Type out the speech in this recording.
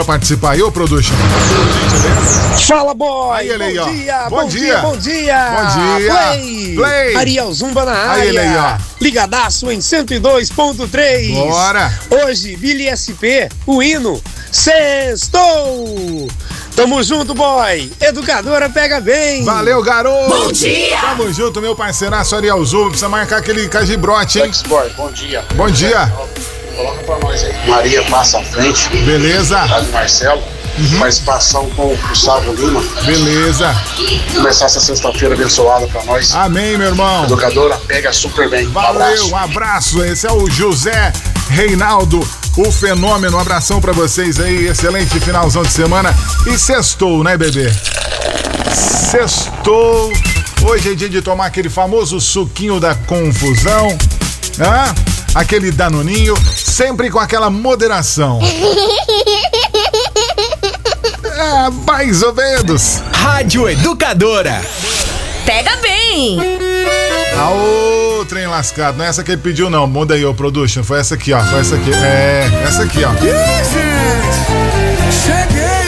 Participar aí, ô Production. Fala, boy! Aí ele aí, bom ó. dia, Bom dia. bom dia! Bom dia. Play! Ariel Zumba na área! Aí ele aí, ó. Ligadaço em 102.3! Bora! Hoje, Billy SP, o hino, sextou! Tamo junto, boy! Educadora pega bem! Valeu, garoto! Bom dia! Tamo junto, meu parceiraço Ariel Zumba. Precisa marcar aquele cajibrote, hein? Boy, bom dia. Bom dia! Coloca pra nós aí. Maria passa à frente. Beleza? Rádio Marcelo. Participação com o Gustavo Lima. Beleza! Começar essa sexta-feira abençoada pra nós. Amém, meu irmão! Educadora pega super bem. Valeu, um abraço. Esse é o José Reinaldo, o fenômeno. Um abração pra vocês aí. Excelente finalzão de semana. E sextou, né, bebê? Sextou. Hoje é dia de tomar aquele famoso suquinho da confusão. Hã? Aquele danoninho, sempre com aquela moderação. Mais ou menos. Rádio Educadora. Pega bem! Aô, trem lascado. Não é essa que ele pediu, não. Muda aí, ô Production. Foi essa aqui, ó. Foi essa aqui. É, essa aqui, ó. Cheguei!